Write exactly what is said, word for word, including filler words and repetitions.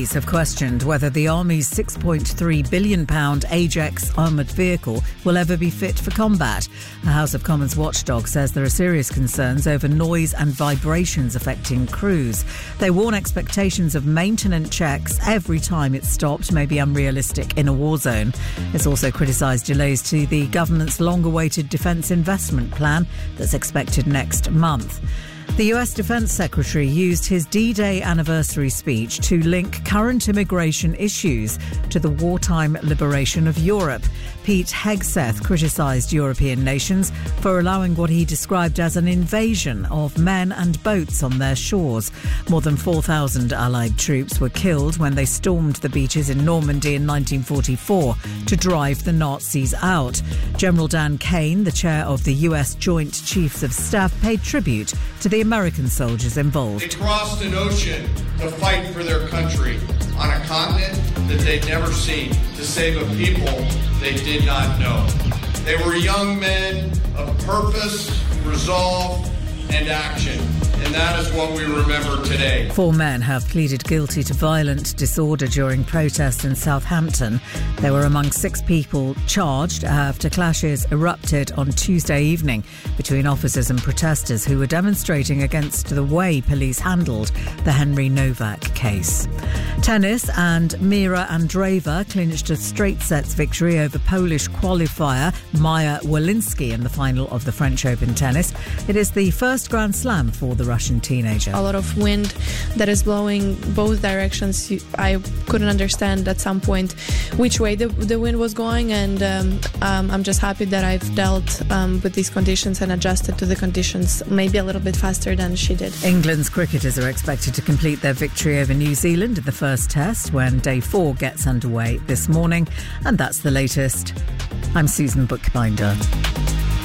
Tories have questioned whether the Army's six point three billion pounds Ajax armoured vehicle will ever be fit for combat. A House of Commons watchdog says there are serious concerns over noise and vibrations affecting crews. They warn expectations of maintenance checks every time it's stopped may be unrealistic in a war zone. It's also criticised delays to the government's long-awaited defence investment plan that's expected next month. The U S Defence Secretary used his D-Day anniversary speech to link current immigration issues to the wartime liberation of Europe. Pete Hegseth criticised European nations for allowing what he described as an invasion of men and boats on their shores. More than four thousand Allied troops were killed when they stormed the beaches in Normandy in nineteen forty-four to drive the Nazis out. General Dan Kane, the chair of the U S Joint Chiefs of Staff, paid tribute to the American soldiers involved. They crossed an ocean to fight for their country on a continent that they'd never seen, to save a people they did not know. They were young men of purpose, resolve, and action. And that is what we remember today. Four men have pleaded guilty to violent disorder during protests in Southampton. They were among six people charged after clashes erupted on Tuesday evening between officers and protesters who were demonstrating against the way police handled the Henry Novak case. Tennis, and Mira Andreeva clinched a straight sets victory over Polish qualifier Maja Walinski in the final of the French Open tennis. It is the first Grand Slam for the Russian teenager. A lot of wind that is blowing both directions. I couldn't understand at some point which way the, the wind was going, and um, um, I'm just happy that I've dealt um, with these conditions and adjusted to the conditions maybe a little bit faster than she did. England's cricketers are expected to complete their victory over New Zealand in the first test when day four gets underway this morning. And that's the latest. I'm Susan Bookbinder.